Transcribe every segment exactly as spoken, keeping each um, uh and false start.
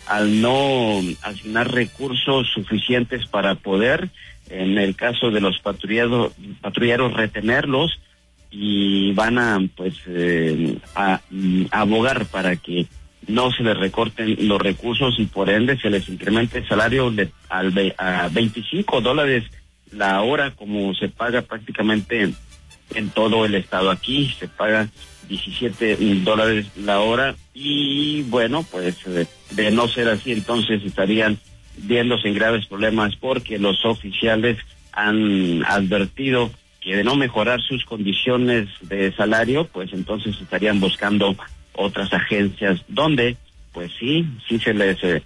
al no asignar recursos suficientes para poder, en el caso de los patrulleros, patrulleros retenerlos, y van a pues eh, a, a abogar para que no se les recorten los recursos y por ende se les incremente el salario de, al, a veinticinco dólares la hora, como se paga prácticamente en todo el estado. Aquí se paga diecisiete dólares la hora y bueno, pues eh, de no ser así, entonces estarían viéndose en graves problemas porque los oficiales han advertido que de no mejorar sus condiciones de salario, pues entonces estarían buscando otras agencias donde, pues sí, sí se les eh,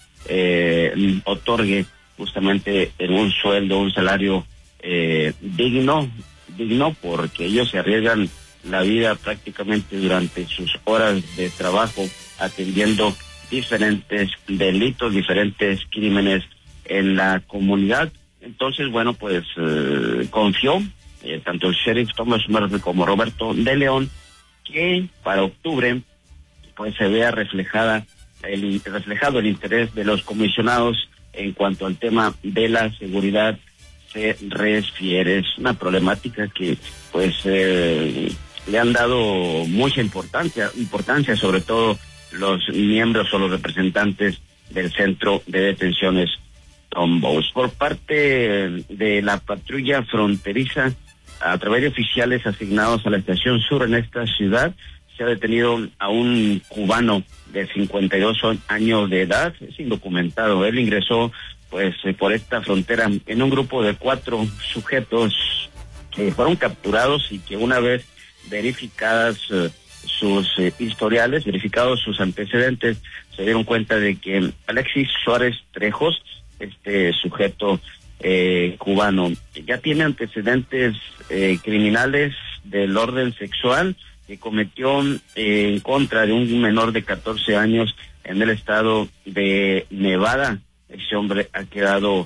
eh, otorgue justamente en un sueldo, un salario eh, digno, digno porque ellos se arriesgan la vida prácticamente durante sus horas de trabajo atendiendo diferentes delitos, diferentes crímenes en la comunidad. Entonces, bueno, pues eh, confió eh, tanto el sheriff Thomas Murphy como Roberto de León que para octubre pues se vea reflejada el reflejado el interés de los comisionados en cuanto al tema de la seguridad se refiere. Es una problemática que pues eh, le han dado mucha importancia, importancia sobre todo los miembros o los representantes del centro de detenciones Tom Bowes. Por parte de la patrulla fronteriza, a través de oficiales asignados a la estación sur en esta ciudad, se ha detenido a un cubano de cincuenta y dos años de edad, es indocumentado. Él ingresó pues eh, por esta frontera en un grupo de cuatro sujetos que fueron capturados y que una vez verificadas eh, sus eh, historiales, verificados sus antecedentes, se dieron cuenta de que Alexis Suárez Trejos, este sujeto eh, cubano, ya tiene antecedentes eh, criminales del orden sexual que cometió eh, en contra de un menor de catorce años en el estado de Nevada. Ese hombre ha quedado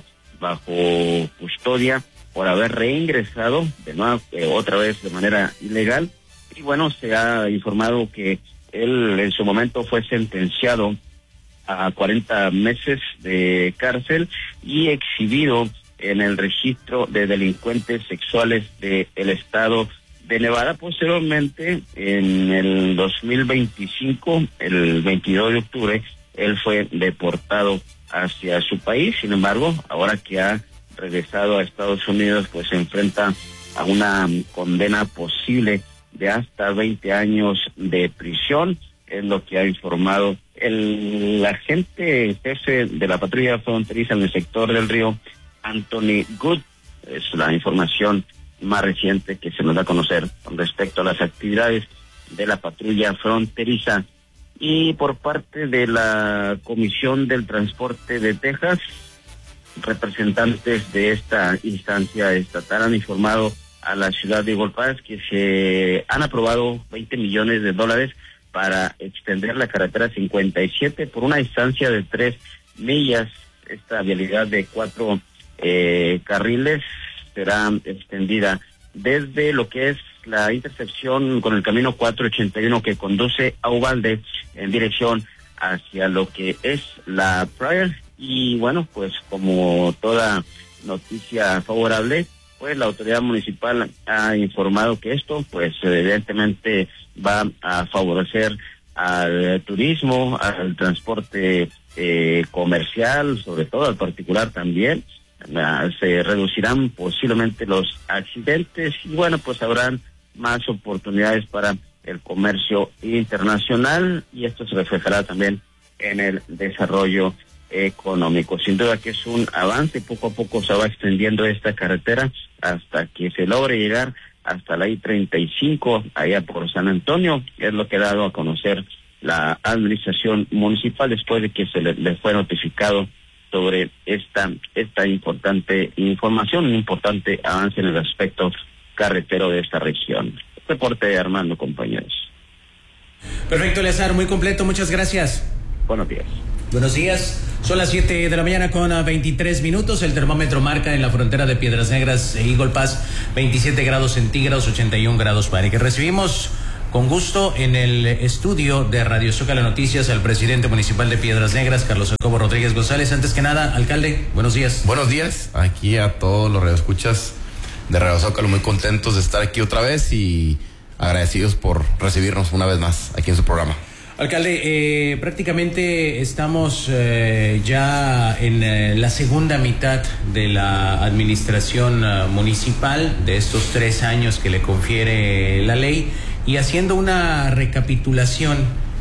bajo custodia por haber reingresado de nuevo, eh, otra vez de manera ilegal. Y bueno, se ha informado que él en su momento fue sentenciado a cuarenta meses de cárcel y exhibido en el registro de delincuentes sexuales del estado de Nevada. Posteriormente, en el dos mil veinticinco, el veintidós de octubre, él fue deportado hacia su país. Sin embargo, ahora que ha regresado a Estados Unidos, pues se enfrenta a una condena posible de hasta veinte años de prisión, es lo que ha informado el agente jefe de la patrulla fronteriza en el sector del río, Anthony Good. Es la información más reciente que se nos da a conocer con respecto a las actividades de la patrulla fronteriza. Y por parte de la Comisión del Transporte de Texas, representantes de esta instancia estatal han informado a la ciudad de Eagle Pass que se han aprobado veinte millones de dólares para extender la carretera cincuenta y siete por una distancia de tres millas. Esta vialidad de cuatro eh, carriles será extendida desde lo que es la intersección con el camino cuatrocientos ochenta y uno que conduce a Uvalde en dirección hacia lo que es la Pryor. Y bueno, pues como toda noticia favorable, pues la autoridad municipal ha informado que esto pues evidentemente va a favorecer al turismo, al transporte eh, comercial, sobre todo al particular también. Uh, se reducirán posiblemente los accidentes y bueno, pues habrán más oportunidades para el comercio internacional y esto se reflejará también en el desarrollo económico. Sin duda que es un avance, poco a poco se va extendiendo esta carretera hasta que se logre llegar hasta la I treinta y cinco allá por San Antonio, es lo que ha dado a conocer la administración municipal después de que se le, le fue notificado sobre esta esta importante información, un importante avance en el aspecto carretero de esta región. Reporte de Armando, compañeros. Perfecto, Eleazar, muy completo, muchas gracias. Buenos días. Buenos días, son las siete de la mañana con veintitrés minutos, el termómetro marca en la frontera de Piedras Negras e Eagle Pass veintisiete grados centígrados, ochenta y un grados Fahrenheit. Recibimos con gusto en el estudio de Radio Zócalo Noticias al presidente municipal de Piedras Negras, Carlos Jacobo Rodríguez González. Antes que nada, alcalde, buenos días. Buenos días, aquí a todos los radioescuchas de Radio Zócalo, muy contentos de estar aquí otra vez y agradecidos por recibirnos una vez más aquí en su programa. Alcalde, eh, prácticamente estamos eh, ya en eh, la segunda mitad de la administración uh, municipal de estos tres años que le confiere la ley, y haciendo una recapitulación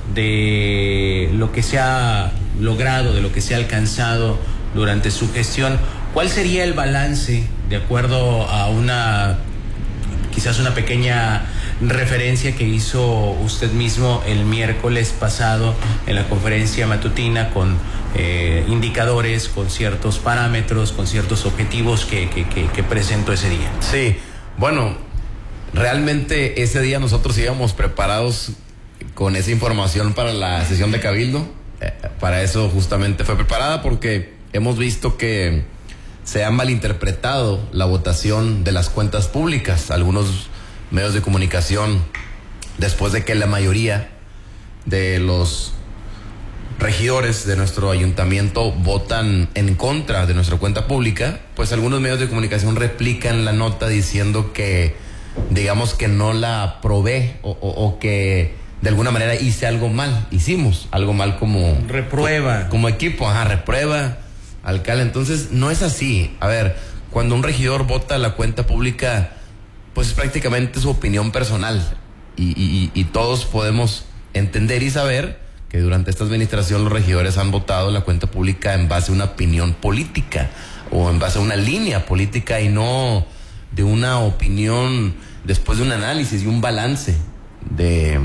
de lo que se ha logrado, de lo que se ha alcanzado durante su gestión, ¿cuál sería el balance de acuerdo a una, quizás una pequeña referencia que hizo usted mismo el miércoles pasado en la conferencia matutina, con eh, indicadores, con ciertos parámetros, con ciertos objetivos que, que, que, que presentó ese día? Sí, bueno, realmente ese día nosotros íbamos preparados con esa información para la sesión de Cabildo. Eh, para eso justamente fue preparada, porque hemos visto que se ha malinterpretado la votación de las cuentas públicas. Algunos medios de comunicación, después de que la mayoría de los regidores de nuestro ayuntamiento votan en contra de nuestra cuenta pública, pues algunos medios de comunicación replican la nota diciendo que, digamos, que no la aprobé o, o, o que de alguna manera hice algo mal, hicimos algo mal como reprueba, como, como equipo, ajá, reprueba, alcalde. Entonces no es así. A ver, cuando un regidor vota la cuenta pública, pues es prácticamente su opinión personal, y, y, y todos podemos entender y saber que durante esta administración los regidores han votado la cuenta pública en base a una opinión política o en base a una línea política, y no de una opinión después de un análisis y un balance de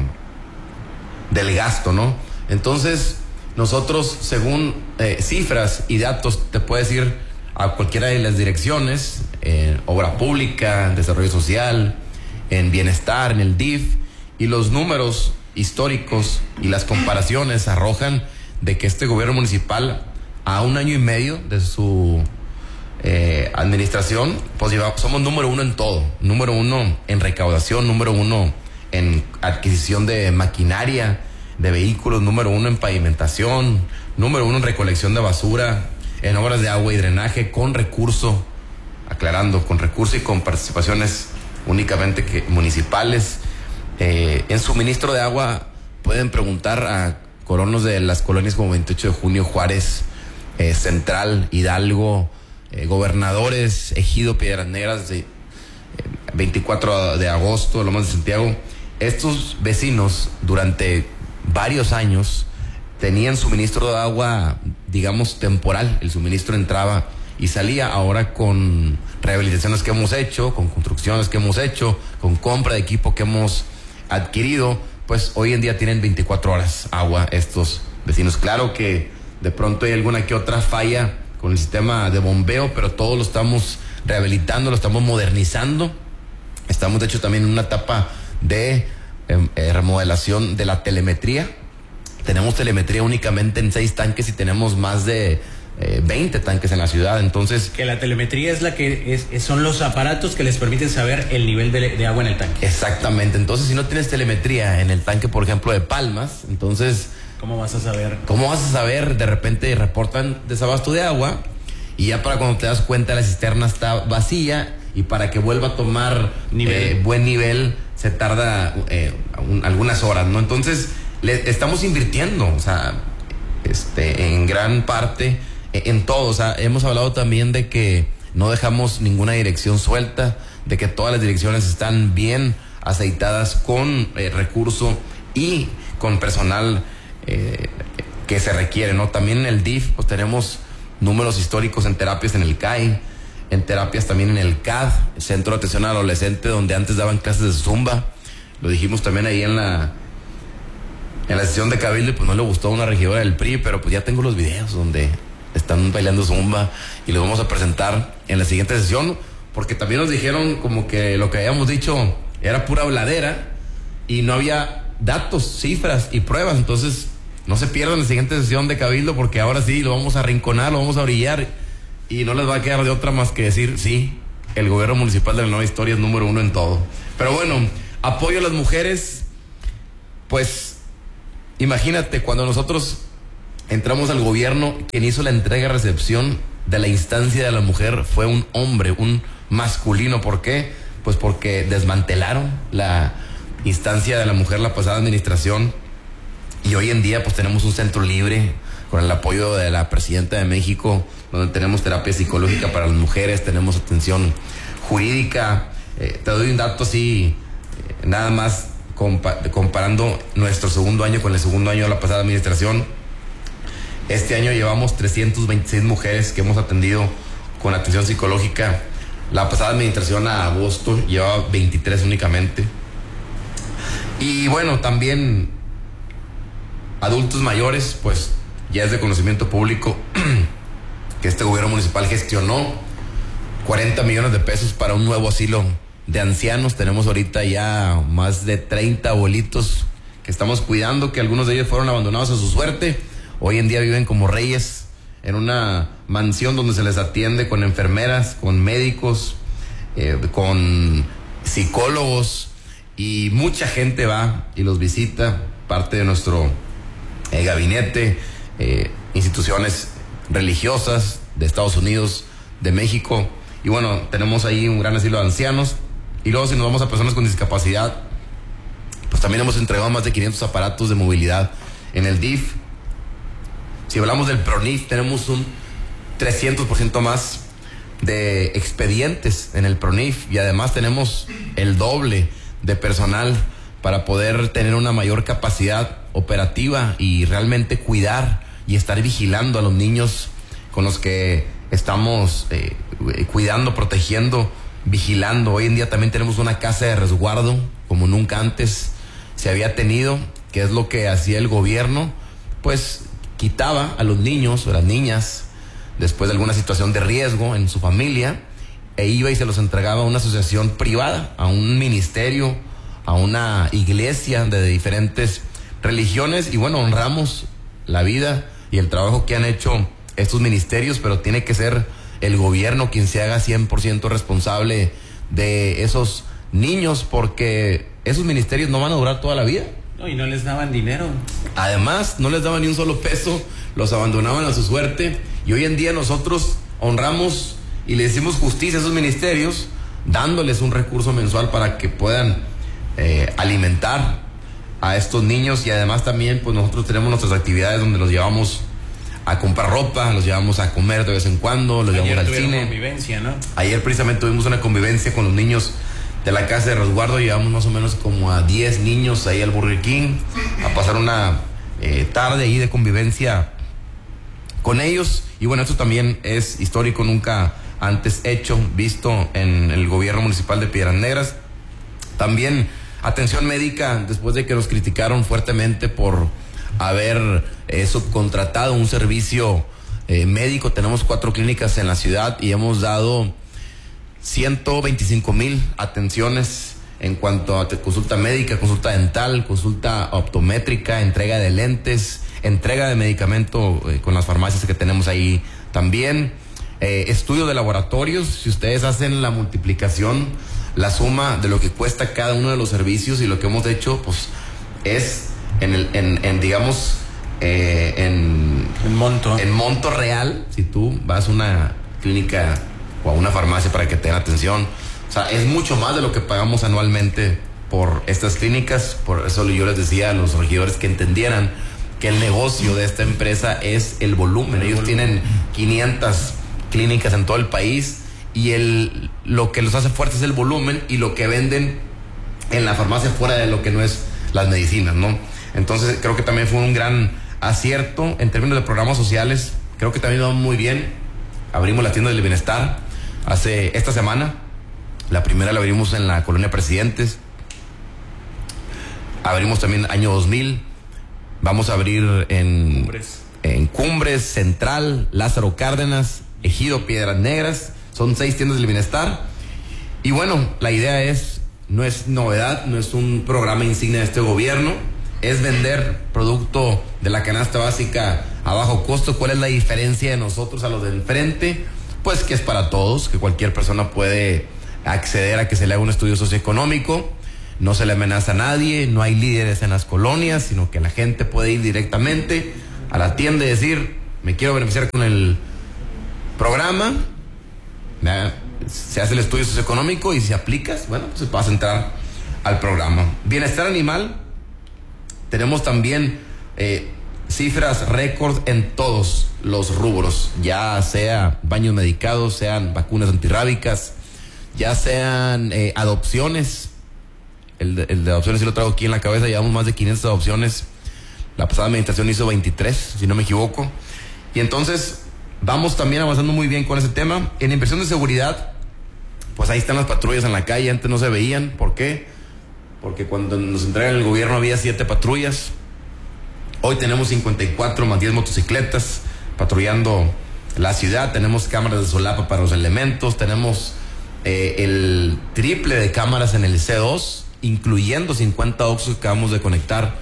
del gasto, ¿no? Entonces nosotros, según eh, cifras y datos, te puedes ir a cualquiera de las direcciones, en obra pública, en desarrollo social, en bienestar, en el D I F, y los números históricos y las comparaciones arrojan de que este gobierno municipal, a un año y medio de su eh, administración, pues lleva, somos número uno en todo, número uno en recaudación, número uno en adquisición de maquinaria, de vehículos, número uno en pavimentación, número uno en recolección de basura, en obras de agua y drenaje, con recurso, aclarando, con recurso y con participaciones únicamente que municipales. Eh, en suministro de agua pueden preguntar a colonos de las colonias como veintiocho de junio, Juárez, eh, Central, Hidalgo, eh, Gobernadores, Ejido, Piedras Negras, de, eh, veinticuatro de agosto, Lomas de Santiago. Estos vecinos durante varios años tenían suministro de agua, digamos, temporal. El suministro entraba y salía. Ahora, con rehabilitaciones que hemos hecho, con construcciones que hemos hecho, con compra de equipo que hemos adquirido, pues hoy en día tienen veinticuatro horas agua estos vecinos. Claro que de pronto hay alguna que otra falla con el sistema de bombeo, pero todo lo estamos rehabilitando, lo estamos modernizando. Estamos, de hecho, también en una etapa de eh, remodelación de la telemetría. Tenemos telemetría únicamente en seis tanques y tenemos más de eh, veinte tanques en la ciudad. Entonces, que la telemetría es la que es, es, son los aparatos que les permiten saber el nivel de, de agua en el tanque. Exactamente. Entonces, si no tienes telemetría en el tanque, por ejemplo, de Palmas, entonces ¿cómo vas a saber? ¿Cómo vas a saber? De repente reportan desabasto de agua, y ya para cuando te das cuenta la cisterna está vacía, y para que vuelva a tomar nivel. Eh, buen nivel se tarda eh, un, algunas horas, ¿no? Entonces le estamos invirtiendo, o sea, este, en gran parte, en todo. O sea, hemos hablado también de que no dejamos ninguna dirección suelta, de que todas las direcciones están bien aceitadas con eh, recurso y con personal eh, que se requiere, ¿no? También en el D I F, pues tenemos números históricos en terapias en el C A I, en terapias también en el C A D, Centro de Atención Adolescente, donde antes daban clases de Zumba. Lo dijimos también ahí en la en la sesión de Cabildo, y pues no le gustó a una regidora del P R I, pero pues ya tengo los videos donde están bailando Zumba, y los vamos a presentar en la siguiente sesión, porque también nos dijeron como que lo que habíamos dicho era pura habladera y no había datos, cifras y pruebas. Entonces no se pierdan la siguiente sesión de Cabildo, porque ahora sí lo vamos a arrinconar, lo vamos a brillar, y no les va a quedar de otra más que decir: sí, el gobierno municipal de la Nueva Historia es número uno en todo. Pero bueno, apoyo a las mujeres pues imagínate, cuando nosotros entramos al gobierno, quien hizo la entrega-recepción de la instancia de la mujer fue un hombre, un masculino. ¿Por qué? Pues porque desmantelaron la instancia de la mujer la pasada administración, y hoy en día pues tenemos un centro libre con el apoyo de la presidenta de México, donde tenemos terapia psicológica para las mujeres, tenemos atención jurídica. Eh, te doy un dato así, eh, nada más compa- comparando nuestro segundo año con el segundo año de la pasada administración. Este año llevamos trescientas veintiséis mujeres que hemos atendido con atención psicológica. La pasada administración, a agosto, llevaba veintitrés únicamente. Y bueno, también adultos mayores, pues ya es de conocimiento público que este gobierno municipal gestionó cuarenta millones de pesos para un nuevo asilo de ancianos. Tenemos ahorita ya más de treinta abuelitos que estamos cuidando, que algunos de ellos fueron abandonados a su suerte. Hoy en día viven como reyes en una mansión donde se les atiende con enfermeras, con médicos, eh, con psicólogos, y mucha gente va y los visita, parte de nuestro eh, gabinete, eh, instituciones religiosas de Estados Unidos, de México. Y bueno, tenemos ahí un gran asilo de ancianos. Y luego, si nos vamos a personas con discapacidad, pues también hemos entregado más de quinientos aparatos de movilidad en el D I F. Si hablamos del PRONIF, tenemos un trescientos por ciento más de expedientes en el PRONIF, y además tenemos el doble de personal para poder tener una mayor capacidad operativa y realmente cuidar y estar vigilando a los niños con los que estamos eh, cuidando, protegiendo, vigilando. Hoy en día también tenemos una casa de resguardo como nunca antes se había tenido, que es lo que hacía el gobierno, pues quitaba a los niños o las niñas después de alguna situación de riesgo en su familia, e iba y se los entregaba a una asociación privada, a un ministerio, a una iglesia de diferentes religiones. Y bueno, honramos la vida y el trabajo que han hecho estos ministerios, pero tiene que ser el gobierno quien se haga cien por ciento responsable de esos niños, porque esos ministerios no van a durar toda la vida. No, y no les daban dinero. Además, no les daban ni un solo peso, los abandonaban a su suerte. Y hoy en día nosotros honramos y le decimos justicia a esos ministerios, dándoles un recurso mensual para que puedan eh, alimentar a estos niños. Y además también, pues nosotros tenemos nuestras actividades donde los llevamos a comprar ropa, los llevamos a comer de vez en cuando, los Ayer llevamos al cine. Convivencia, ¿no? Ayer precisamente tuvimos una convivencia con los niños de la casa de resguardo. Llevamos más o menos como a diez niños ahí al Burger King a pasar una eh, tarde ahí de convivencia con ellos. Y bueno, esto también es histórico, nunca antes hecho, visto en el gobierno municipal de Piedras Negras. También atención médica, después de que nos criticaron fuertemente por haber eh, subcontratado un servicio eh, médico. Tenemos cuatro clínicas en la ciudad y hemos dado ciento veinticinco mil atenciones en cuanto a consulta médica, consulta dental, consulta optométrica, entrega de lentes, entrega de medicamento eh, con las farmacias que tenemos ahí también. Eh, estudio de laboratorios, si ustedes hacen la multiplicación, la suma de lo que cuesta cada uno de los servicios, y lo que hemos hecho pues es en, el, en, en digamos, eh, en, en monto. En monto real, si tú vas a una clínica o a una farmacia para que te den atención, o sea, es mucho más de lo que pagamos anualmente por estas clínicas. Por eso yo les decía a los regidores que entendieran que el negocio de esta empresa es el volumen. Ellos tienen quinientas clínicas en todo el país, y el, lo que los hace fuertes es el volumen y lo que venden en la farmacia fuera de lo que no es las medicinas, ¿no? Entonces creo que también fue un gran acierto en términos de programas sociales. Creo que también va muy bien. Abrimos la tienda del bienestar hace esta semana. La primera la abrimos en la colonia Presidentes. Abrimos también año dos mil. Vamos a abrir en Cumbres, en Cumbres, Central, Lázaro Cárdenas, Ejido, Piedras Negras. Son seis tiendas del bienestar. Y bueno, la idea es, no es novedad, no es un programa insignia de este gobierno, es vender producto de la canasta básica a bajo costo. ¿Cuál es la diferencia de nosotros a los del frente? Pues que es para todos, que cualquier persona puede acceder a que se le haga un estudio socioeconómico. no se le amenaza a nadie, no hay líderes en las colonias, sino que la gente puede ir directamente a la tienda y decir, me quiero beneficiar con el programa, se hace el estudio socioeconómico y si aplicas, bueno, pues vas a entrar al programa. Bienestar animal, tenemos también eh, cifras récord en todos los rubros, ya sea baños medicados, sean vacunas antirrábicas, ya sean eh, adopciones. El de, el de adopciones sí lo traigo aquí en la cabeza, llevamos más de quinientas adopciones. La pasada administración hizo veintitrés, si no me equivoco. Y entonces vamos también avanzando muy bien con ese tema. En inversión de seguridad, pues ahí están las patrullas en la calle, antes no se veían. ¿Por qué? Porque cuando nos entregan el gobierno había siete patrullas. Hoy tenemos cincuenta y cuatro más diez motocicletas patrullando la ciudad. Tenemos cámaras de solapa para los elementos. Tenemos eh, el triple de cámaras en el C dos, incluyendo cincuenta Oxxos que acabamos de conectar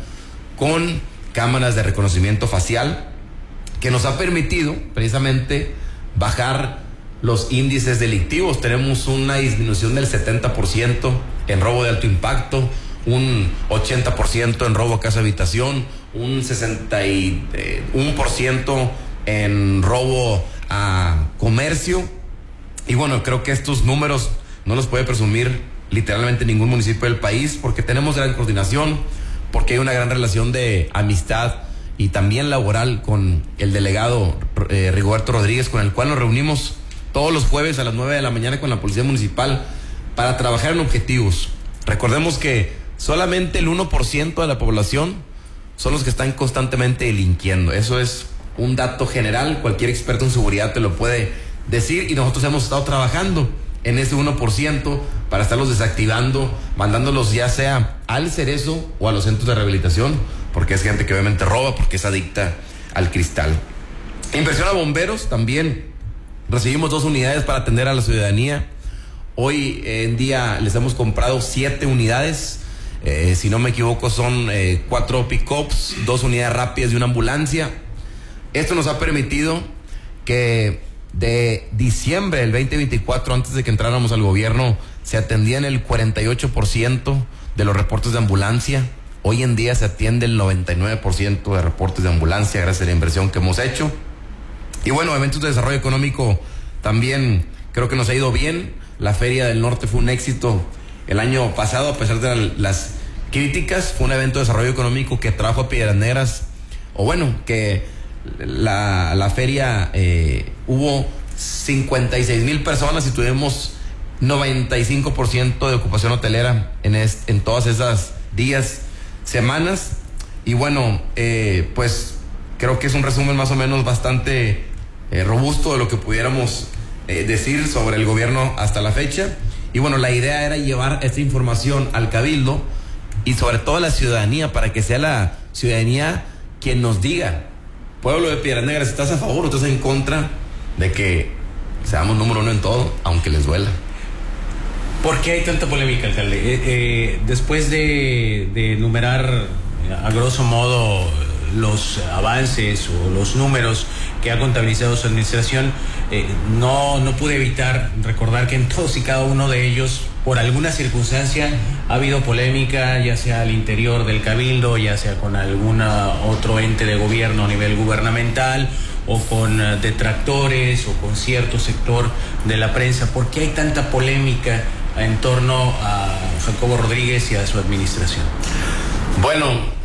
con cámaras de reconocimiento facial, que nos ha permitido precisamente bajar los índices delictivos. Tenemos una disminución del setenta por ciento en robo de alto impacto, un ochenta por ciento en robo a casa habitación, un sesenta y uno por ciento en robo a comercio. Y bueno, creo que estos números no los puede presumir literalmente ningún municipio del país, porque tenemos gran coordinación, porque hay una gran relación de amistad y también laboral con el delegado eh, Rigoberto Rodríguez, con el cual nos reunimos todos los jueves a las nueve de la mañana con la Policía Municipal para trabajar en objetivos. Recordemos que solamente el uno por ciento de la población son los que están constantemente delinquiendo. Eso es un dato general, cualquier experto en seguridad te lo puede decir, y nosotros hemos estado trabajando en ese uno por ciento para estarlos desactivando, mandándolos ya sea al Cerezo o a los centros de rehabilitación, porque es gente que obviamente roba, porque es adicta al cristal. Inversión a bomberos, también recibimos dos unidades para atender a la ciudadanía. Hoy en día les hemos comprado siete unidades, eh, si no me equivoco son eh, cuatro pick-ups, dos unidades rápidas y una ambulancia. Esto nos ha permitido que de diciembre del veinte veinticuatro, antes de que entráramos al gobierno, se atendían el cuarenta y ocho por ciento de los reportes de ambulancia. Hoy en día se atiende el noventa y nueve por ciento de reportes de ambulancia gracias a la inversión que hemos hecho. Y bueno, eventos de desarrollo económico también creo que nos ha ido bien. La Feria del Norte fue un éxito el año pasado, a pesar de las críticas. Fue un evento de desarrollo económico que trajo a Piedras Negras, o bueno, que la, la feria eh, hubo cincuenta y seis mil personas y tuvimos noventa y cinco por ciento de ocupación hotelera en, est, en todas esas días, semanas. Y bueno, eh, pues creo que es un resumen más o menos bastante eh, robusto de lo que pudiéramos eh, decir sobre el gobierno hasta la fecha. Y bueno, la idea era llevar esta información al Cabildo y sobre todo a la ciudadanía, para que sea la ciudadanía quien nos diga: pueblo de Piedras Negras, ¿estás a favor o estás en contra de que seamos número uno en todo, aunque les duela? ¿Por qué hay tanta polémica, alcalde? Eh, eh, después de, de enumerar a grosso modo los avances o los números que ha contabilizado su administración, eh, no, no pude evitar recordar que en todos y cada uno de ellos, por alguna circunstancia, ha habido polémica, ya sea al interior del Cabildo, ya sea con algún otro ente de gobierno a nivel gubernamental, o con uh, detractores, o con cierto sector de la prensa. ¿Por qué hay tanta polémica en torno a Jacobo Rodríguez y a su administración? Bueno,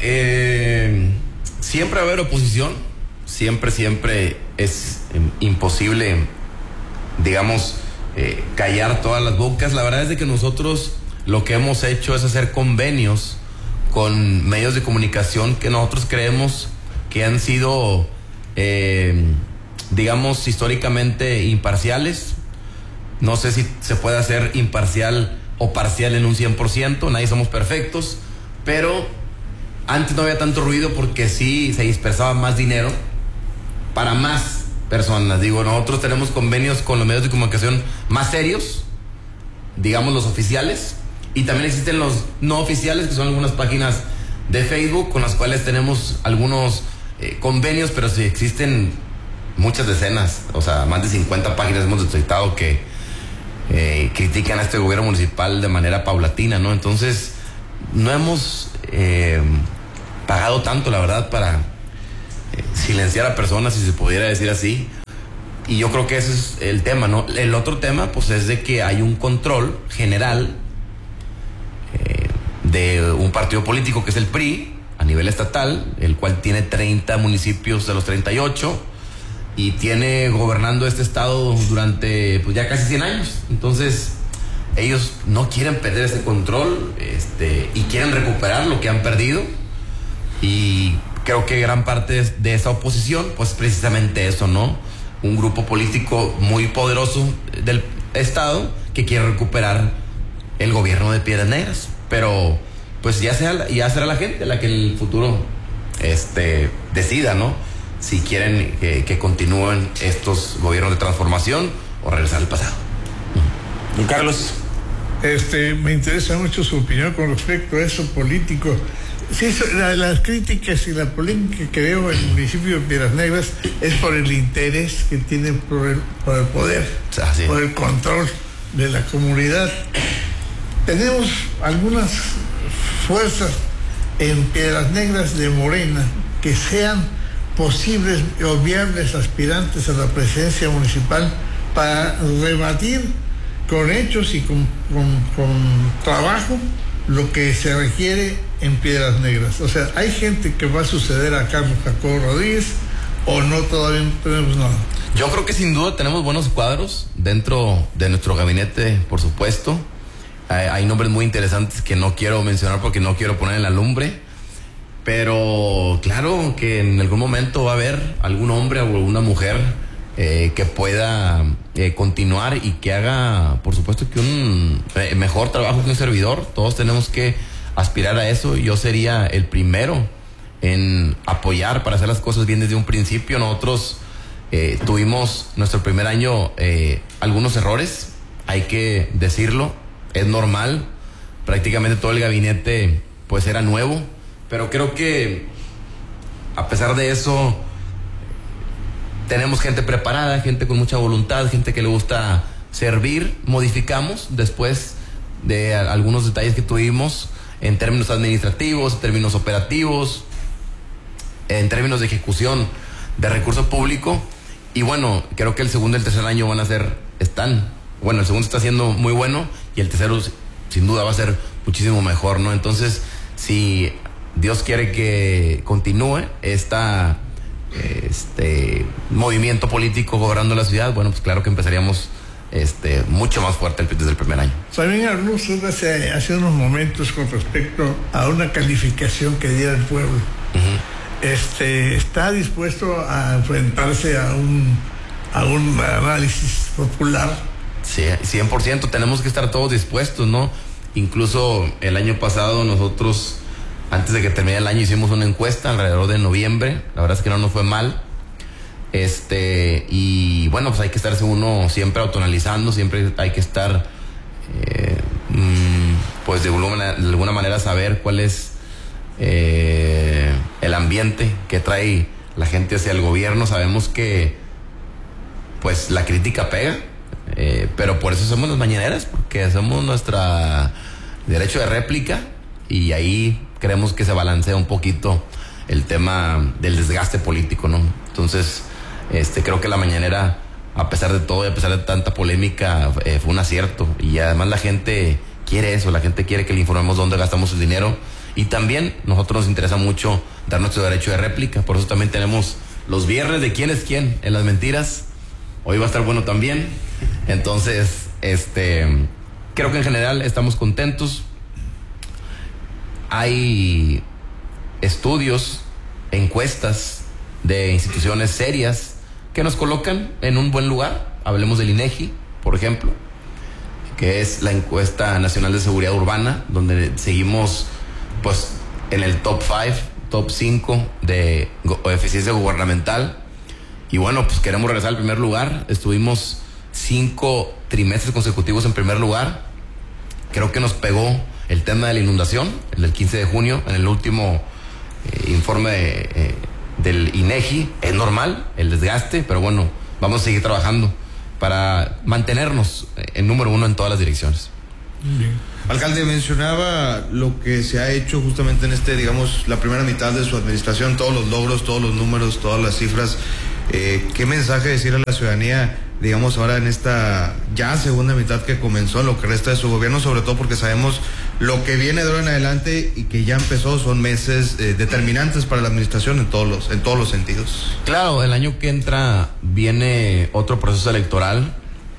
eh, siempre va a haber oposición, siempre, siempre es eh, imposible, digamos, eh, callar todas las bocas. La verdad es de que nosotros lo que hemos hecho es hacer convenios con medios de comunicación que nosotros creemos que han sido, eh, digamos, históricamente imparciales. No sé si se puede hacer imparcial o parcial en un cien por ciento, nadie somos perfectos, pero antes no había tanto ruido porque sí se dispersaba más dinero para más personas. Digo, nosotros tenemos convenios con los medios de comunicación más serios, digamos los oficiales, y también existen los no oficiales, que son algunas páginas de Facebook con las cuales tenemos algunos eh, convenios, pero sí existen muchas decenas, o sea, más de cincuenta páginas hemos detectado que eh, critican a este gobierno municipal de manera paulatina, ¿no? Entonces, no hemos eh, pagado tanto, la verdad, para eh, silenciar a personas, si se pudiera decir así. Y yo creo que ese es el tema, ¿no? El otro tema, pues, es de que hay un control general eh, de un partido político que es el P R I a nivel estatal, el cual tiene treinta municipios de los treinta y ocho y tiene gobernando este estado durante, pues, ya casi cien años. Entonces, ellos no quieren perder ese control, este, y quieren recuperar lo que han perdido. Y creo que gran parte de esa oposición, pues, precisamente eso, ¿no? Un grupo político muy poderoso del estado que quiere recuperar el gobierno de Piedras Negras, pero pues ya sea ya será la gente la que en el futuro este decida, ¿no? Si quieren que, que continúen estos gobiernos de transformación o regresar al pasado. Don Carlos. Este, me interesa mucho su opinión con respecto a eso político. Sí, la, las críticas y la polémica que veo en el municipio de Piedras Negras es por el interés que tienen por el, por el poder, ah, sí. por el control de la comunidad. Tenemos algunas fuerzas en Piedras Negras de Morena que sean posibles o viables aspirantes a la presidencia municipal para rebatir con hechos y con, con, con trabajo lo que se requiere en Piedras Negras. O sea, ¿hay gente que va a suceder a Carlos Jacobo Rodríguez o no? Todavía no tenemos nada. Yo creo que sin duda tenemos buenos cuadros dentro de nuestro gabinete, por supuesto. Hay, hay nombres muy interesantes que no quiero mencionar porque no quiero poner en la lumbre, pero claro que en algún momento va a haber algún hombre o una mujer eh, que pueda eh, continuar y que haga, por supuesto, que un eh, mejor trabajo que un servidor. Todos tenemos que aspirar a eso. Yo sería el primero en apoyar para hacer las cosas bien desde un principio. Nosotros eh, tuvimos nuestro primer año eh, algunos errores, hay que decirlo, es normal. Prácticamente todo el gabinete pues era nuevo, pero creo que a pesar de eso tenemos gente preparada, gente con mucha voluntad, gente que le gusta servir. Modificamos después de algunos detalles que tuvimos en términos administrativos, en términos operativos, en términos de ejecución de recurso público. Y bueno, creo que el segundo y el tercer año van a ser, están, bueno, el segundo está siendo muy bueno y el tercero sin duda va a ser muchísimo mejor, ¿no? Entonces, si Dios quiere que continúe esta este movimiento político gobernando la ciudad, bueno, pues claro que empezaríamos este mucho más fuerte desde el primer año. También habló usted hace, hace unos momentos con respecto a una calificación que diera el pueblo. Uh-huh. Este, ¿está dispuesto a enfrentarse a un, a un análisis popular? Sí, cien por ciento, tenemos que estar todos dispuestos, ¿no? Incluso el año pasado nosotros, antes de que termine el año, hicimos una encuesta alrededor de noviembre. La verdad es que no nos fue mal. Este, y bueno, pues hay que estarse uno siempre autoanalizando, siempre hay que estar, eh, pues de alguna, de alguna manera saber cuál es eh, el ambiente que trae la gente hacia el gobierno. Sabemos que, pues, la crítica pega, eh, pero por eso hacemos las mañaneras, porque hacemos nuestra derecho de réplica y ahí creemos que se balancea un poquito el tema del desgaste político, ¿no? Entonces, este, creo que la mañanera, a pesar de todo y a pesar de tanta polémica, eh, fue un acierto. Y además la gente quiere eso, la gente quiere que le informemos dónde gastamos el dinero. Y también nosotros nos interesa mucho dar nuestro derecho de réplica. Por eso también tenemos los viernes de quién es quién en las mentiras. Hoy va a estar bueno también. Entonces, este, creo que en general estamos contentos. Hay estudios, encuestas de instituciones serias que nos colocan en un buen lugar. Hablemos del INEGI, por ejemplo, que es la encuesta nacional de seguridad urbana, donde seguimos pues en el top cinco, top cinco de eficiencia gubernamental. Y bueno, pues queremos regresar al primer lugar. Estuvimos cinco trimestres consecutivos en primer lugar. Creo que nos pegó el tema de la inundación, el del quince de junio, en el último eh, informe de, eh, del INEGI. Es normal el desgaste, pero bueno, vamos a seguir trabajando para mantenernos en número uno en todas las direcciones. Bien. Alcalde, mencionaba lo que se ha hecho justamente en este, digamos, la primera mitad de su administración, todos los logros, todos los números, todas las cifras. Eh, ¿Qué mensaje decir a la ciudadanía, digamos, ahora en esta ya segunda mitad que comenzó, lo que resta de su gobierno, sobre todo porque sabemos lo que viene de ahora en adelante y que ya empezó, son meses eh, determinantes para la administración en todos los, en todos los sentidos? Claro, el año que entra viene otro proceso electoral.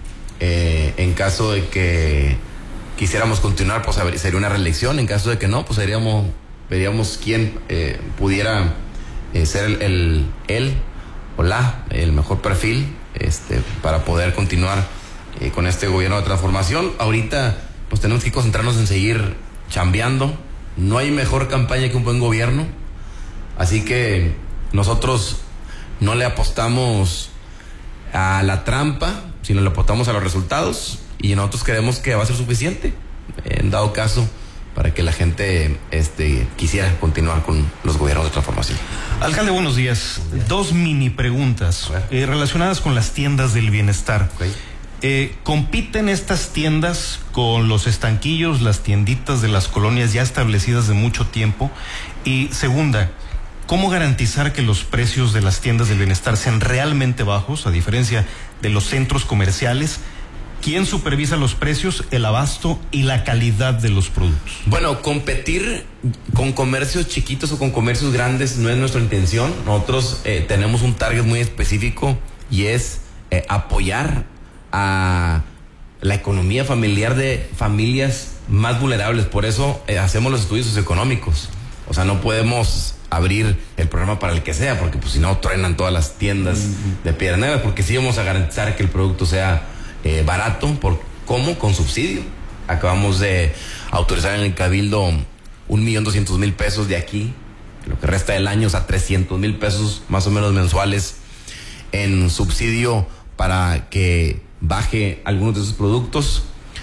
Eh, en caso de que quisiéramos continuar, pues sería una reelección. En caso de que no, pues veríamos, veríamos quién eh, pudiera eh, ser el, el, el o la, el mejor perfil este, para poder continuar eh, con este gobierno de transformación. Ahorita, pues tenemos que concentrarnos en seguir chambeando. No hay mejor campaña que un buen gobierno. Así que nosotros no le apostamos a la trampa, sino le apostamos a los resultados, y nosotros creemos que va a ser suficiente, en dado caso, para que la gente este, quisiera continuar con los gobiernos de transformación. Alcalde, buenos días. Buenos días. Dos mini preguntas eh, relacionadas con las tiendas del bienestar. Okay. Eh, ¿Compiten estas tiendas con los estanquillos, las tienditas de las colonias ya establecidas de mucho tiempo? Y segunda, ¿cómo garantizar que los precios de las tiendas del bienestar sean realmente bajos, a diferencia de los centros comerciales? ¿Quién supervisa los precios, el abasto y la calidad de los productos? Bueno, competir con comercios chiquitos o con comercios grandes no es nuestra intención. Nosotros eh, tenemos un target muy específico, y es eh, apoyar a la economía familiar de familias más vulnerables. Por eso eh, hacemos los estudios socioeconómicos. O sea, no podemos abrir el programa para el que sea, porque pues si no truenan todas las tiendas uh-huh. de Piedras Negras, porque sí vamos a garantizar que el producto sea eh, barato. ¿Por cómo? Con subsidio. Acabamos de autorizar en el Cabildo un millón doscientos mil pesos de aquí, lo que resta del año, o sea, trescientos mil pesos más o menos mensuales en subsidio para que baje algunos de esos productos.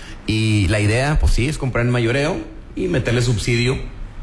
Y la idea, pues sí, es comprar en mayoreo y meterle subsidio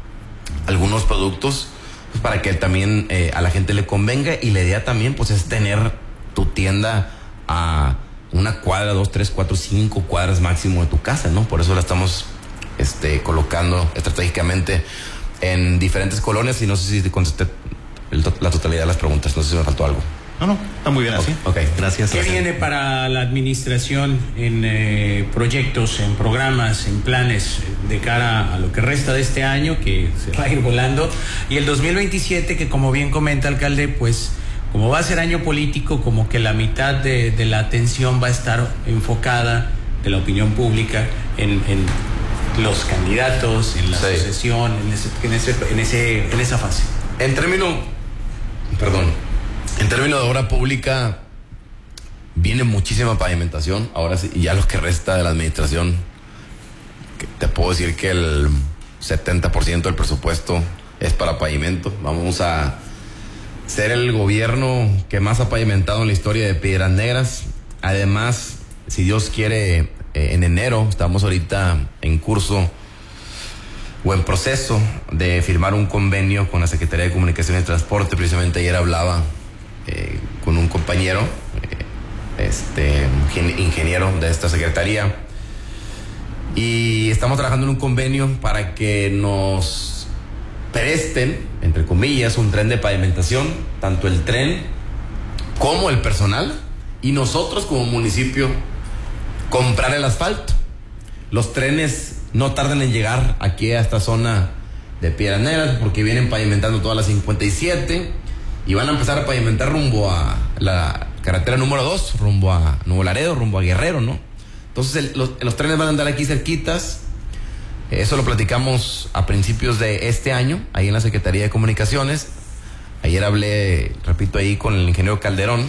a algunos productos, pues, para que también eh, a la gente le convenga. Y la idea también, pues, es tener tu tienda a una cuadra, dos, tres, cuatro, cinco cuadras máximo de tu casa, ¿no? Por eso la estamos este, colocando estratégicamente en diferentes colonias. Y no sé si te contesté el, la totalidad de las preguntas, no sé si me faltó algo. No, no, está muy bien así. Ok, gracias. ¿Qué gracias. viene para la administración en eh, proyectos, en programas, en planes de cara a lo que resta de este año, que se va a ir volando? Y el dos mil veintisiete, que como bien comenta, alcalde, pues como va a ser año político, como que la mitad de, de la atención va a estar enfocada de la opinión pública en, en los candidatos, en la sí. sucesión, en ese, en ese, en ese, en esa fase. En términos, perdón, en términos de obra pública, viene muchísima pavimentación. Ahora sí, y ya lo que resta de la administración, que te puedo decir que el setenta por ciento del presupuesto es para pavimento. Vamos a ser el gobierno que más ha pavimentado en la historia de Piedras Negras. Además, si Dios quiere, eh, en enero, estamos ahorita en curso o en proceso de firmar un convenio con la Secretaría de Comunicaciones y Transporte. Precisamente ayer hablaba eh, con un compañero, eh, este ingeniero de esta secretaría, y estamos trabajando en un convenio para que nos presten, entre comillas, un tren de pavimentación, tanto el tren como el personal, y nosotros como municipio comprar el asfalto. Los trenes no tardan en llegar aquí a esta zona de Piedras Negras, porque vienen pavimentando toda la cincuenta y siete y van a empezar a pavimentar rumbo a la carretera número dos, rumbo a Nuevo Laredo, rumbo a Guerrero, ¿no? Entonces el, los, los trenes van a andar aquí cerquitas. Eso lo platicamos a principios de este año, ahí en la Secretaría de Comunicaciones. Ayer hablé, repito, ahí con el ingeniero Calderón,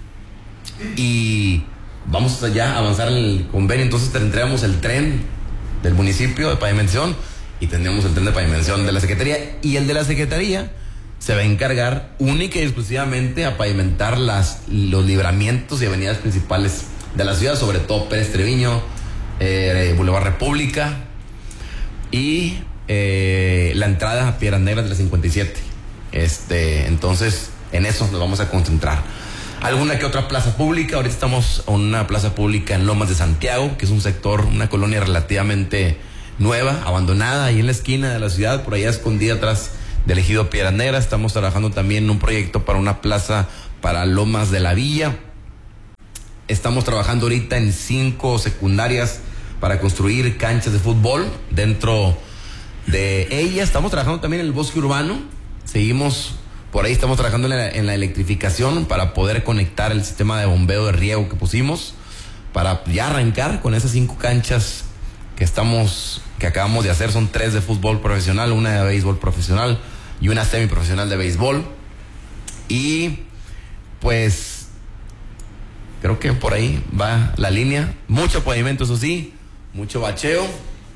y vamos allá a avanzar en el convenio. Entonces tendríamos el tren del municipio de pavimentación y tendríamos el tren de pavimentación de la Secretaría, y el de la Secretaría se va a encargar única y exclusivamente a pavimentar las, los libramientos y avenidas principales de la ciudad, sobre todo Pérez Treviño, eh, Boulevard República y eh, la entrada a Piedras Negras de la cincuenta y siete. Este, entonces, en eso nos vamos a concentrar. alguna que otra plaza pública. Ahorita estamos en una plaza pública en Lomas de Santiago, que es un sector, una colonia relativamente nueva, abandonada, ahí en la esquina de la ciudad, por allá escondida atrás del ejido Piedras Negras. Estamos trabajando también en un proyecto para una plaza para Lomas de la Villa. Estamos trabajando ahorita en cinco secundarias para construir canchas de fútbol dentro de ellas. Estamos trabajando también en el bosque urbano. Seguimos por ahí, estamos trabajando en la, en la electrificación para poder conectar el sistema de bombeo de riego que pusimos, para ya arrancar con esas cinco canchas que estamos, que acabamos de hacer. Son tres de fútbol profesional, una de béisbol profesional y una semiprofesional de béisbol. Y pues creo que por ahí va la línea. Mucho pavimento, eso sí, mucho bacheo.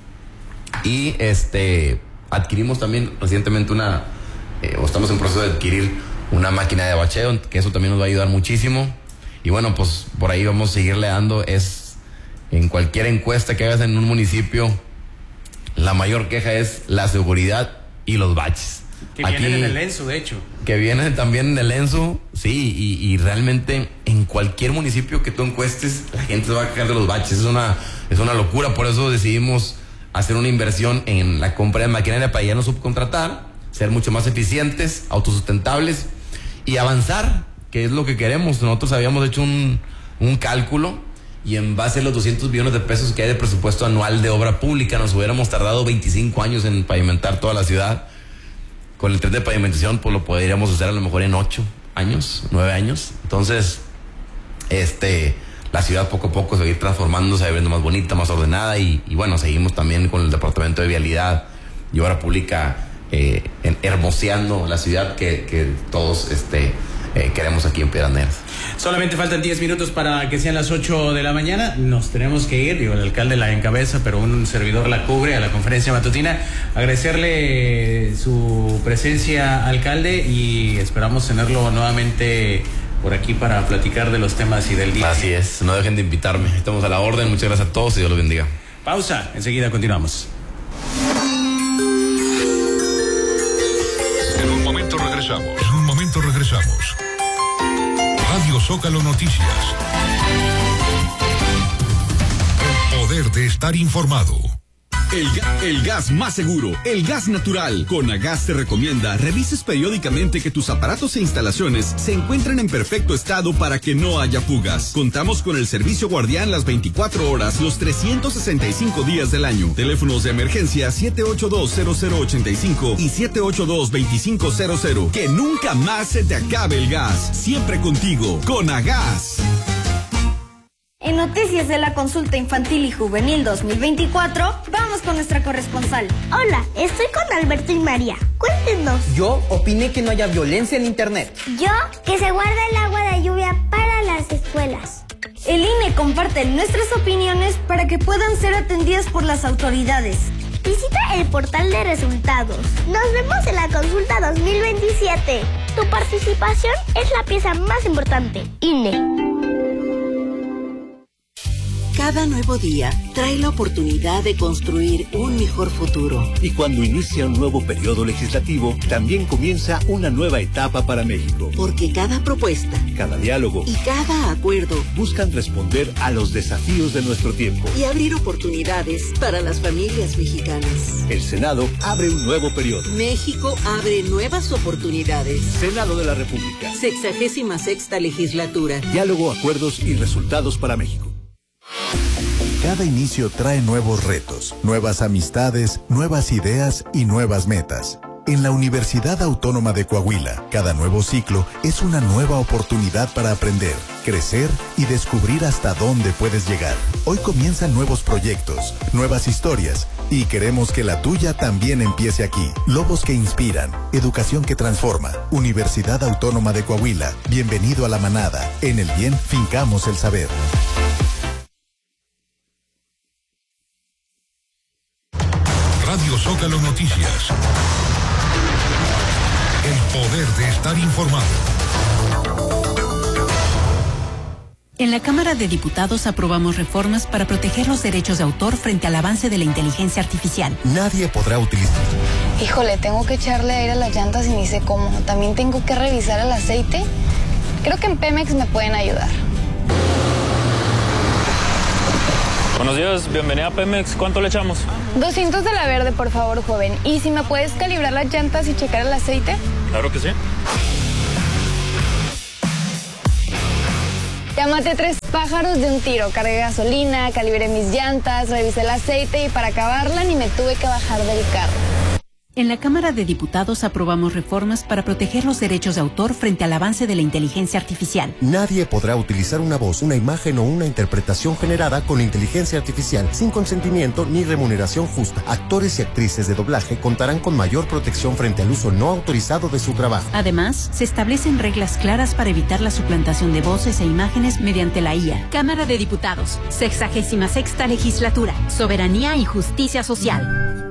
Y este adquirimos también recientemente una, eh, o estamos en proceso de adquirir una máquina de bacheo, que eso también nos va a ayudar muchísimo. Y bueno, pues por ahí vamos a seguirle dando. Es en cualquier encuesta que hagas en un municipio, la mayor queja es la seguridad y los baches. Que Aquí, vienen en el ENSU, de hecho. Que vienen también en el ENSU, sí, y, y realmente en cualquier municipio que tú encuestes, la gente se va a quejar de los baches. Es una, es una locura. Por eso decidimos hacer una inversión en la compra de maquinaria para ya no subcontratar, ser mucho más eficientes, autosustentables y avanzar, que es lo que queremos. Nosotros habíamos hecho un, un cálculo, y en base a los doscientos millones de pesos que hay de presupuesto anual de obra pública, nos hubiéramos tardado veinticinco años en pavimentar toda la ciudad. Con el tren de pavimentación, pues lo podríamos hacer a lo mejor en ocho años, nueve años. Entonces, este, la ciudad poco a poco se va a ir transformándose, se va viendo más bonita, más ordenada. Y, y bueno, seguimos también con el Departamento de Vialidad y Obra Pública, eh, en, hermoseando la ciudad que, que todos este, eh, queremos aquí en Piedras Negras. Solamente faltan diez minutos para que sean las ocho de la mañana. Nos tenemos que ir. Digo, el alcalde la encabeza, pero un servidor la cubre a la conferencia matutina. Agradecerle su presencia, alcalde, y esperamos tenerlo nuevamente por aquí para platicar de los temas y del día. Así es, no dejen de invitarme. Estamos a la orden. Muchas gracias a todos y Dios los bendiga. Pausa, enseguida continuamos. En un momento regresamos. En un momento regresamos. Radio Zócalo Noticias. El poder de estar informado. El, ga- el gas más seguro, el gas natural. Conagas te recomienda revises periódicamente que tus aparatos e instalaciones se encuentren en perfecto estado para que no haya fugas. Contamos con el servicio guardián las veinticuatro horas, los trescientos sesenta y cinco días del año. Teléfonos de emergencia siete ocho dos cero cero ocho cinco y siete ocho dos dos cinco cero cero. Que nunca más se te acabe el gas. Siempre contigo, Conagas. En Noticias de la Consulta Infantil y Juvenil dos mil veinticuatro, vamos con nuestra corresponsal. Hola, estoy con Alberto y María. Cuéntenos. Yo opiné que no haya violencia en internet. Yo, que se guarde el agua de lluvia para las escuelas. El I N E comparte nuestras opiniones para que puedan ser atendidas por las autoridades. Visita el portal de resultados. Nos vemos en la consulta dos mil veintisiete. Tu participación es la pieza más importante. I N E. Cada nuevo día trae la oportunidad de construir un mejor futuro. Y cuando inicia un nuevo periodo legislativo, también comienza una nueva etapa para México. Porque cada propuesta, cada diálogo y cada acuerdo buscan responder a los desafíos de nuestro tiempo y abrir oportunidades para las familias mexicanas. El Senado abre un nuevo periodo. México abre nuevas oportunidades. Senado de la República. Sexagésima sexta legislatura. Diálogo, acuerdos y resultados para México. Cada inicio trae nuevos retos, nuevas amistades, nuevas ideas y nuevas metas. En la Universidad Autónoma de Coahuila, cada nuevo ciclo es una nueva oportunidad para aprender, crecer y descubrir hasta dónde puedes llegar. Hoy comienzan nuevos proyectos, nuevas historias, y queremos que la tuya también empiece aquí. Lobos que inspiran, educación que transforma. Universidad Autónoma de Coahuila, bienvenido a la manada. En el bien, fincamos el saber. Radio Zócalo Noticias. El poder de estar informado. En la Cámara de Diputados aprobamos reformas para proteger los derechos de autor frente al avance de la inteligencia artificial. Nadie podrá utilizar. Híjole, tengo que echarle aire a las llantas y ni sé cómo. También tengo que revisar el aceite. Creo que en Pemex me pueden ayudar. Buenos días, bienvenida a Pemex. ¿Cuánto le echamos? doscientos de la verde, por favor, joven. ¿Y si me puedes calibrar las llantas y checar el aceite? Claro que sí. Ya maté tres pájaros de un tiro. Cargué gasolina, calibré mis llantas, revisé el aceite y para acabarla ni me tuve que bajar del carro. En la Cámara de Diputados aprobamos reformas para proteger los derechos de autor frente al avance de la inteligencia artificial. Nadie podrá utilizar una voz, una imagen o una interpretación generada con inteligencia artificial sin consentimiento ni remuneración justa. Actores y actrices de doblaje contarán con mayor protección frente al uso no autorizado de su trabajo. Además, se establecen reglas claras para evitar la suplantación de voces e imágenes mediante la I A. Cámara de Diputados, sexagésima sexta legislatura, soberanía y justicia social.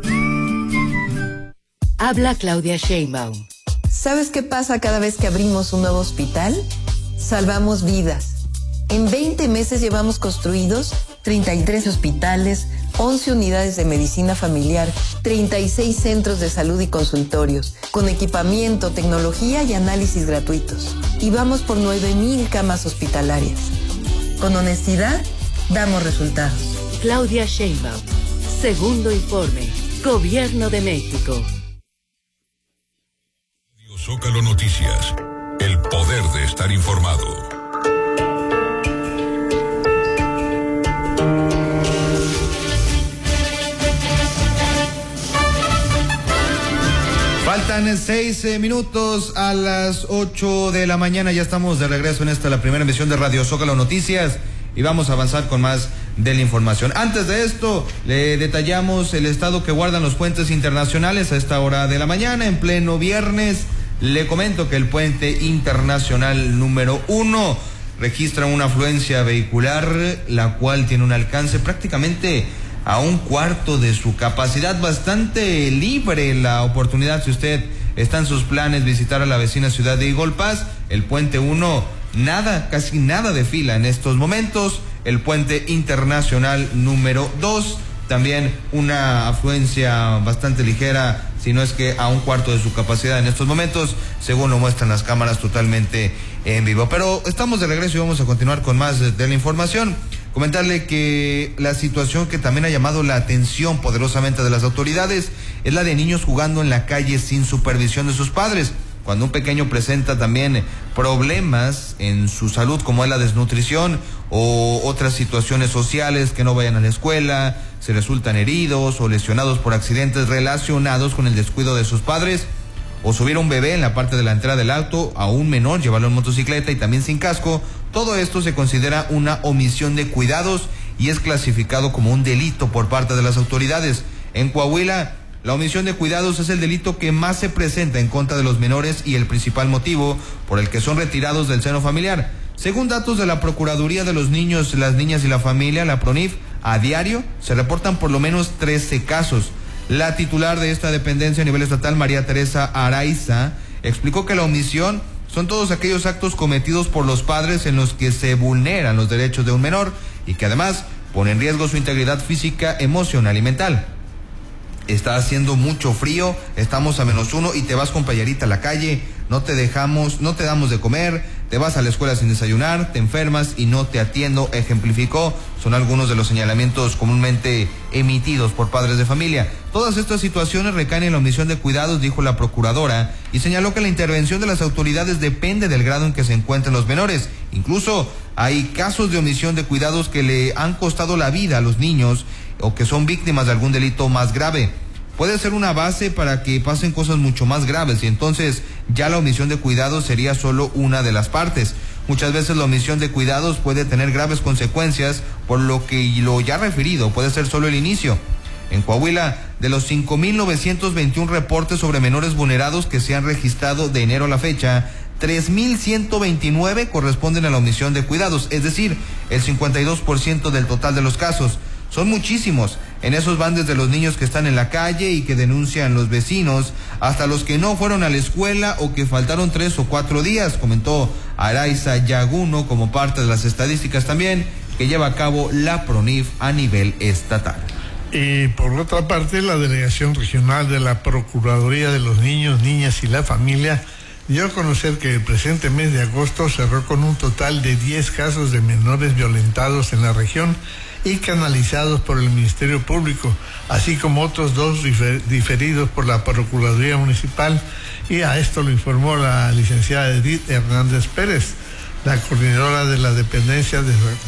Habla Claudia Sheinbaum. ¿Sabes qué pasa cada vez que abrimos un nuevo hospital? Salvamos vidas. En veinte meses llevamos construidos treinta y tres hospitales, once unidades de medicina familiar, treinta y seis centros de salud y consultorios, con equipamiento, tecnología y análisis gratuitos. Y vamos por nueve mil camas hospitalarias. Con honestidad, damos resultados. Claudia Sheinbaum. Segundo informe. Gobierno de México. Zócalo Noticias, el poder de estar informado. Faltan seis eh, minutos a las ocho de la mañana. Ya estamos de regreso en esta, la primera emisión de Radio Zócalo Noticias. Y vamos a avanzar con más de la información. Antes de esto, le detallamos el estado que guardan los puentes internacionales a esta hora de la mañana, en pleno viernes. Le comento que el puente internacional número uno registra una afluencia vehicular, la cual tiene un alcance prácticamente a un cuarto de su capacidad, bastante libre la oportunidad. Si usted está en sus planes visitar a la vecina ciudad de Eagle Pass, el puente uno, nada, casi nada de fila en estos momentos. El puente internacional número dos, también una afluencia bastante ligera, si no es que a un cuarto de su capacidad en estos momentos, según lo muestran las cámaras totalmente en vivo. Pero estamos de regreso y vamos a continuar con más de, de la información. Comentarle que la situación que también ha llamado la atención poderosamente de las autoridades es la de niños jugando en la calle sin supervisión de sus padres. Cuando un pequeño presenta también problemas en su salud, como es la desnutrición o otras situaciones sociales, que no vayan a la escuela, se resultan heridos o lesionados por accidentes relacionados con el descuido de sus padres, o subir a un bebé en la parte delantera del auto, a un menor, llevarlo en motocicleta y también sin casco, todo esto se considera una omisión de cuidados y es clasificado como un delito por parte de las autoridades. En Coahuila, la omisión de cuidados es el delito que más se presenta en contra de los menores y el principal motivo por el que son retirados del seno familiar. Según datos de la Procuraduría de los Niños, las Niñas y la Familia, la PRONIF, a diario se reportan por lo menos trece casos. La titular de esta dependencia a nivel estatal, María Teresa Araiza, explicó que la omisión son todos aquellos actos cometidos por los padres en los que se vulneran los derechos de un menor y que además ponen en riesgo su integridad física, emocional y mental. Está haciendo mucho frío, estamos a menos uno y te vas con playerita a la calle, no te dejamos, no te damos de comer, te vas a la escuela sin desayunar, te enfermas y no te atiendo, ejemplificó. Son algunos de los señalamientos comúnmente emitidos por padres de familia. Todas estas situaciones recaen en la omisión de cuidados, dijo la procuradora, y señaló que la intervención de las autoridades depende del grado en que se encuentren los menores. Incluso hay casos de omisión de cuidados que le han costado la vida a los niños o que son víctimas de algún delito más grave. Puede ser una base para que pasen cosas mucho más graves y entonces ya la omisión de cuidados sería solo una de las partes. Muchas veces la omisión de cuidados puede tener graves consecuencias, por lo que lo ya referido puede ser solo el inicio. En Coahuila, de los cinco mil novecientos veintiún reportes sobre menores vulnerados que se han registrado de enero a la fecha, tres mil ciento veintinueve corresponden a la omisión de cuidados, es decir, el cincuenta y dos por ciento del total de los casos. Son muchísimos. En esos van desde los niños que están en la calle y que denuncian los vecinos, hasta los que no fueron a la escuela o que faltaron tres o cuatro días, comentó Araiza Yaguno como parte de las estadísticas también que lleva a cabo la PRONIF a nivel estatal. Y por otra parte, la Delegación Regional de la Procuraduría de los Niños, Niñas y la Familia dio a conocer que el presente mes de agosto cerró con un total de diez casos de menores violentados en la región y canalizados por el Ministerio Público, así como otros dos difer- diferidos por la Procuraduría Municipal, y a esto lo informó la licenciada Edith Hernández Pérez, la coordinadora de la dependencia de